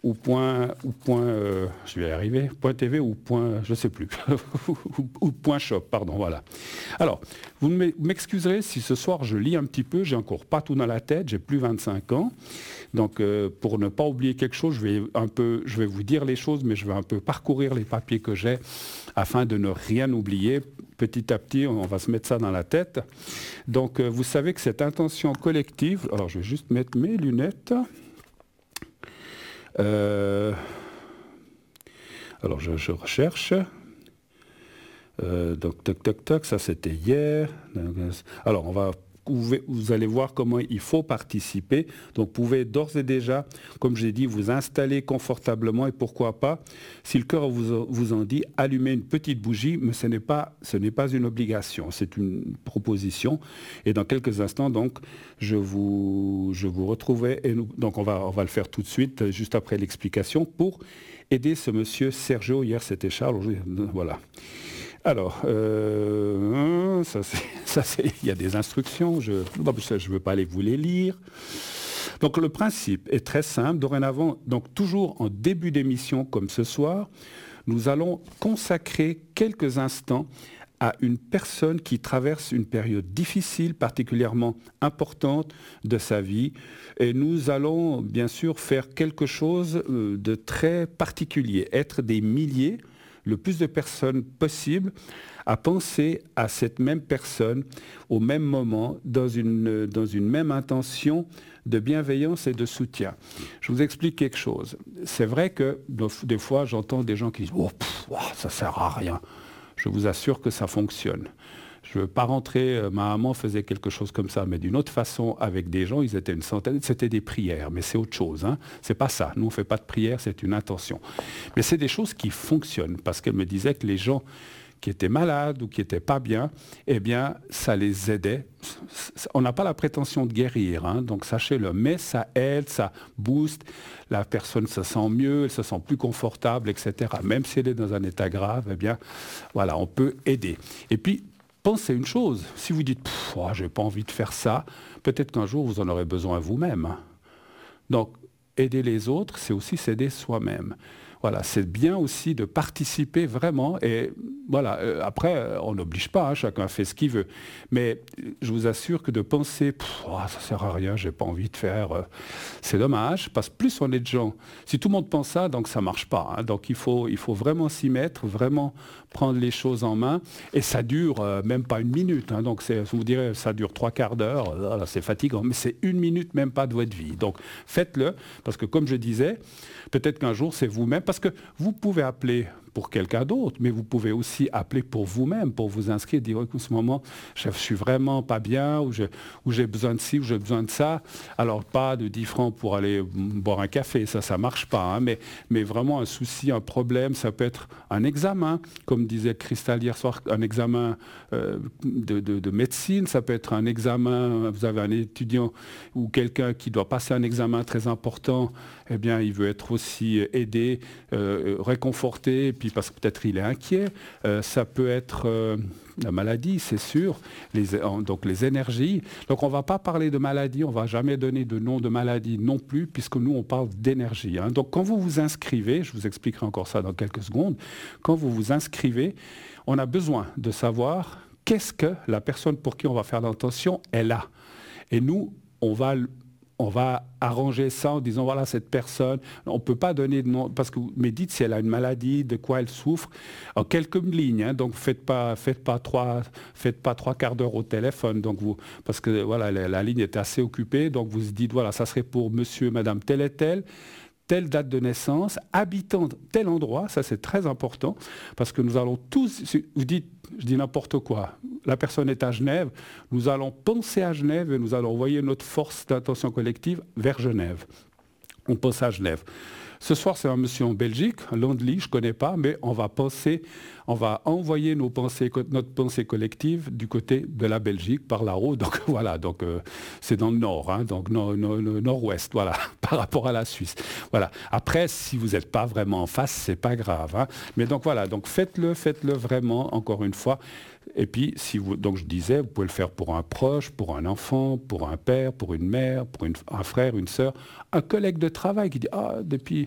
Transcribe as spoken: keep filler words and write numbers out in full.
ou point, ou point euh, je vais y arriver, point T V ou point, je ne sais plus, ou, ou point shop, pardon, voilà. Alors, vous m'excuserez si ce soir je lis un petit peu, j'ai encore pas tout dans la tête, j'ai plus vingt-cinq ans, donc euh, pour ne pas oublier quelque chose, je vais, un peu, je vais vous dire les choses, mais je vais un peu parcourir les papiers que j'ai afin de ne rien oublier. Petit à petit, on va se mettre ça dans la tête. Donc, euh, vous savez que cette intention collective, alors je vais juste mettre mes lunettes. Euh, alors, je, je recherche. Euh, donc, toc, toc, toc, ça c'était hier. Alors, on va... Vous allez voir comment il faut participer. Donc, vous pouvez d'ores et déjà, comme j'ai dit, vous installer confortablement et pourquoi pas, si le cœur vous, vous en dit, allumer une petite bougie, mais ce n'est pas, ce n'est pas une obligation, c'est une proposition. Et dans quelques instants, donc, je vous, je vous retrouverai. Et nous, donc, on va, on va le faire tout de suite, juste après l'explication, pour aider ce monsieur Sergio. Hier, c'était Charles. Aujourd'hui, voilà. Alors, euh, ça c'est, ça c'est, il y a des instructions, je ne veux pas aller vous les lire. Donc le principe est très simple, dorénavant, donc toujours en début d'émission comme ce soir, nous allons consacrer quelques instants à une personne qui traverse une période difficile, particulièrement importante de sa vie. Et nous allons bien sûr faire quelque chose de très particulier, être des milliers, le plus de personnes possible à penser à cette même personne au même moment, dans une, dans une même intention de bienveillance et de soutien. Je vous explique quelque chose. C'est vrai que des fois, j'entends des gens qui disent « Oh, pff, oh ça ne sert à rien ». Je vous assure que ça fonctionne. Je ne veux pas rentrer, euh, ma maman faisait quelque chose comme ça, mais d'une autre façon, avec des gens, ils étaient une centaine, c'était des prières, mais c'est autre chose. Hein. C'est pas ça, nous on ne fait pas de prière, c'est une intention. Mais c'est des choses qui fonctionnent, parce qu'elle me disait que les gens qui étaient malades ou qui n'étaient pas bien, eh bien, ça les aidait. On n'a pas la prétention de guérir, hein, donc sachez-le, mais ça aide, ça booste, la personne se sent mieux, elle se sent plus confortable, et cetera. Même si elle est dans un état grave, eh bien, voilà, on peut aider. Et puis, pensez une chose, si vous dites oh, « j'ai pas envie de faire ça », peut-être qu'un jour vous en aurez besoin vous-même. Donc, aider les autres, c'est aussi s'aider soi-même. Voilà, c'est bien aussi de participer vraiment. Et voilà, euh, après, on n'oblige pas, hein, chacun fait ce qu'il veut. Mais je vous assure que de penser oh, « ça ne sert à rien, j'ai pas envie de faire euh, », c'est dommage, parce que plus on est de gens, si tout le monde pense ça, donc ça ne marche pas. Hein, donc il faut, il faut vraiment s'y mettre, vraiment prendre les choses en main. Et ça dure euh, même pas une minute. Hein, donc c'est, vous direz, ça dure trois quarts d'heure, voilà, c'est fatigant, mais c'est une minute même pas de votre vie. Donc faites-le, parce que comme je disais, peut-être qu'un jour c'est vous-même, parce que vous pouvez appeler pour quelqu'un d'autre, mais vous pouvez aussi appeler pour vous-même, pour vous inscrire, dire en ce moment, je suis vraiment pas bien, ou, je, ou j'ai besoin de ci, ou j'ai besoin de ça. Alors pas de dix francs pour aller boire un café, ça, ça marche pas, hein, mais, mais vraiment un souci, un problème, ça peut être un examen, comme disait Christelle hier soir, un examen euh, de, de, de médecine, ça peut être un examen, vous avez un étudiant ou quelqu'un qui doit passer un examen très important, eh bien, il veut être aussi aidé, euh, réconforté, puis parce que peut-être il est inquiet. Euh, ça peut être euh, la maladie, c'est sûr, les, donc les énergies. Donc on ne va pas parler de maladie, on ne va jamais donner de nom de maladie non plus, puisque nous, on parle d'énergie. Hein. Donc quand vous vous inscrivez, je vous expliquerai encore ça dans quelques secondes, quand vous vous inscrivez, on a besoin de savoir qu'est-ce que la personne pour qui on va faire l'intention, elle a. Et nous, on va... On va arranger ça en disant, voilà, cette personne, on ne peut pas donner de nom, parce que, mais dites si elle a une maladie, de quoi elle souffre, en quelques lignes, hein, donc faites pas, faites pas trois, faites pas trois quarts d'heure au téléphone, donc vous, parce que voilà, la, la ligne est assez occupée, donc vous dites, voilà, ça serait pour monsieur, madame, tel et tel, telle date de naissance, habitant tel endroit, ça c'est très important, parce que nous allons tous, vous dites, je dis n'importe quoi, la personne est à Genève, nous allons penser à Genève et nous allons envoyer notre force d'intention collective vers Genève. On pense à Genève. Ce soir, c'est un monsieur en Belgique, Londley, je ne connais pas, mais on va penser, on va envoyer nos pensées, notre pensée collective du côté de la Belgique, par là-haut. Donc voilà, donc euh, c'est dans le nord, hein, donc nord, nord, nord-ouest, voilà, par rapport à la Suisse. Voilà. Après, si vous n'êtes pas vraiment en face, c'est pas grave. Hein. Mais donc voilà, donc faites-le, faites-le vraiment, encore une fois. Et puis, si vous, donc je disais, vous pouvez le faire pour un proche, pour un enfant, pour un père, pour une mère, pour une, un frère, une sœur, un collègue de travail qui dit « Ah, depuis,